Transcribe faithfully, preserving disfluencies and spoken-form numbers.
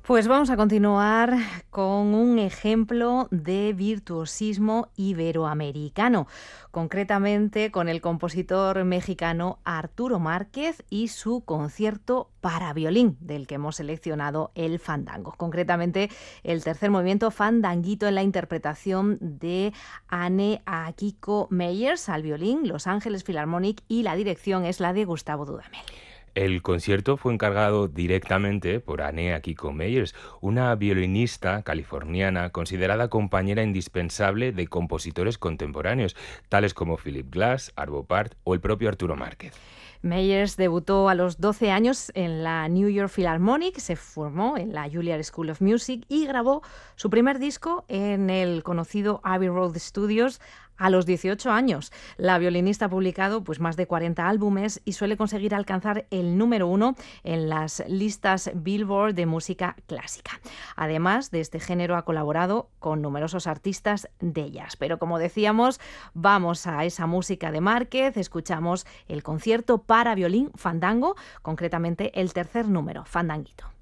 Pues vamos a continuar con un ejemplo de virtuosismo iberoamericano, concretamente con el compositor mexicano Arturo Márquez y su concierto para violín, del que hemos seleccionado el fandango. Concretamente, el tercer movimiento fandanguito en la interpretación de Anne Akiko Meyers al violín, Los Ángeles Philharmonic, y la dirección es la de Gustavo Dudamel. El concierto fue encargado directamente por Anne Akiko Meyers, una violinista californiana considerada compañera indispensable de compositores contemporáneos, tales como Philip Glass, Arvo Pärt o el propio Arturo Márquez. Meyers debutó a los doce años en la New York Philharmonic, se formó en la Juilliard School of Music y grabó su primer disco en el conocido Abbey Road Studios a los dieciocho años. La violinista ha publicado pues, más de cuarenta álbumes y suele conseguir alcanzar el número uno en las listas Billboard de música clásica. Además de este género, ha colaborado con numerosos artistas de jazz. Pero como decíamos, vamos a esa música de Márquez, escuchamos el concierto para violín Fandango, concretamente el tercer número, Fandanguito.